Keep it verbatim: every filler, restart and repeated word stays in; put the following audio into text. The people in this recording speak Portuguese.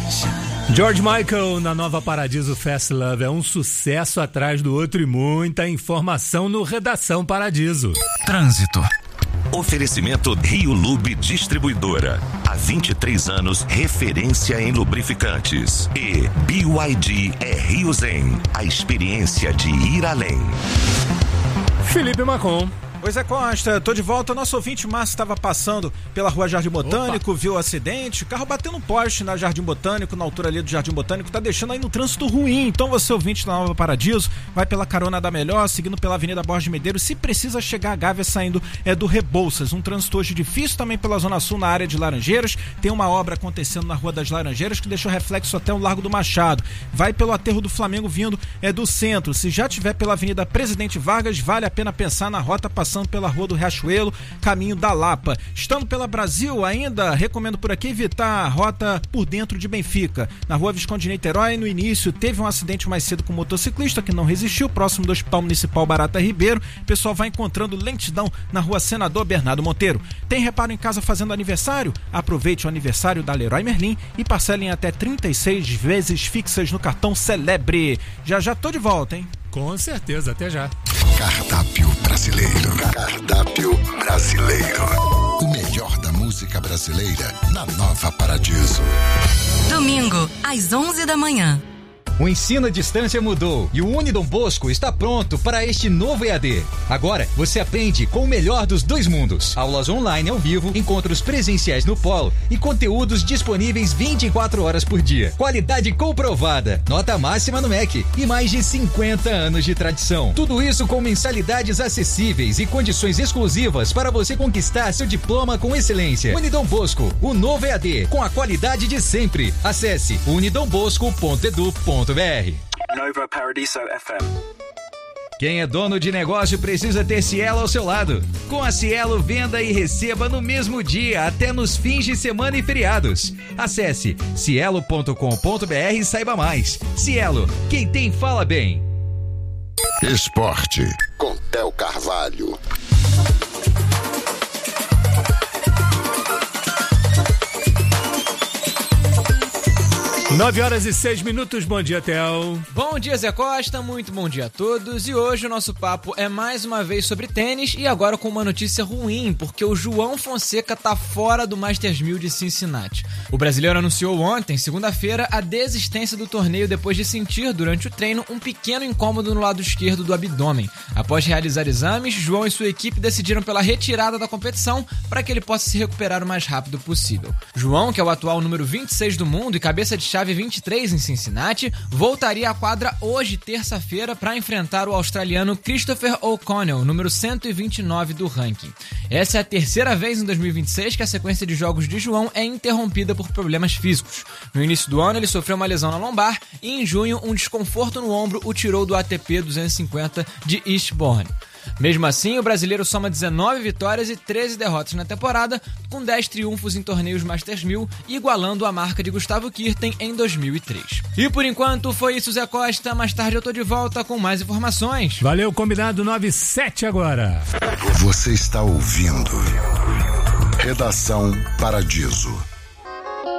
George Michael na nova Paradiso Fast Love é um sucesso atrás do outro e muita informação no Redação Paradiso. Trânsito. Oferecimento Rio Lube Distribuidora. Há vinte e três anos, referência em lubrificantes. E B Y D é Rio Zen, a experiência de ir além. Felipe Macon. Pois é, Costa, tô de volta. Nosso ouvinte Márcio estava passando pela rua Jardim Botânico, Opa. viu o acidente, o carro bateu no poste na Jardim Botânico, na altura ali do Jardim Botânico, tá deixando aí no trânsito ruim. Então você, ouvinte da Nova Paradiso, vai pela Carona da Melhor, seguindo pela Avenida Borges de Medeiros, se precisa chegar a Gávea saindo é do Rebouças. Um trânsito hoje difícil também pela Zona Sul, na área de Laranjeiras. Tem uma obra acontecendo na Rua das Laranjeiras que deixou reflexo até o Largo do Machado. Vai pelo aterro do Flamengo vindo é do centro. Se já tiver pela Avenida Presidente Vargas, vale a pena pensar na rota passando pela Rua do Riachuelo, caminho da Lapa. Estando pela Brasil ainda, recomendo por aqui evitar a rota por dentro de Benfica. Na Rua Visconde de Niterói, no início, teve um acidente mais cedo com um motociclista que não resistiu, próximo do Hospital Municipal Barata Ribeiro. O pessoal vai encontrando lentidão na Rua Senador Bernardo Monteiro. Tem reparo em casa fazendo aniversário? Aproveite o aniversário da Leroy Merlin e parcelem até trinta e seis vezes fixas no cartão Celebre. Já já tô de volta, hein? Com certeza, até já. Cardápio brasileiro. Cardápio brasileiro. O melhor da música brasileira na Nova Paradiso. Domingo, às onze da manhã. O ensino à distância mudou e o Unidom Bosco está pronto para este novo E A D. Agora você aprende com o melhor dos dois mundos. Aulas online ao vivo, encontros presenciais no polo e conteúdos disponíveis vinte e quatro horas por dia. Qualidade comprovada, nota máxima no M E C e mais de cinquenta anos de tradição. Tudo isso com mensalidades acessíveis e condições exclusivas para você conquistar seu diploma com excelência. Unidom Bosco, o novo E A D, com a qualidade de sempre. Acesse unidom bosco ponto edu ponto br. Nova Paradiso F M. Quem é dono de negócio precisa ter Cielo ao seu lado. Com a Cielo, venda e receba no mesmo dia, até nos fins de semana e feriados. Acesse cielo ponto com ponto br e saiba mais. Cielo, quem tem fala bem. Esporte com Theo Carvalho. Nove horas e seis minutos, bom dia, Theo. Bom dia, Zé Costa, muito bom dia a todos. E hoje o nosso papo é mais uma vez sobre tênis e agora com uma notícia ruim, porque o João Fonseca tá fora do Masters mil de Cincinnati. O brasileiro anunciou ontem, segunda-feira, a desistência do torneio depois de sentir durante o treino um pequeno incômodo no lado esquerdo do abdômen. Após realizar exames, João e sua equipe decidiram pela retirada da competição para que ele possa se recuperar o mais rápido possível. João, que é o atual número vinte e seis do mundo e cabeça de chave vinte e três em Cincinnati, voltaria à quadra hoje, terça-feira, para enfrentar o australiano Christopher O'Connell, número cento e vinte e nove do ranking. Essa é a terceira vez em dois mil e vinte e seis que a sequência de jogos de João é interrompida por problemas físicos. No início do ano, ele sofreu uma lesão na lombar e, em junho, um desconforto no ombro o tirou do A T P duzentos e cinquenta de Eastbourne. Mesmo assim, o brasileiro soma dezenove vitórias e treze derrotas na temporada, com dez triunfos em torneios Masters mil, igualando a marca de Gustavo Kirten em dois mil e três. E por enquanto foi isso, Zé Costa. Mais tarde eu tô de volta com mais informações. Valeu, combinado nove e sete agora. Você está ouvindo Redação Paradiso.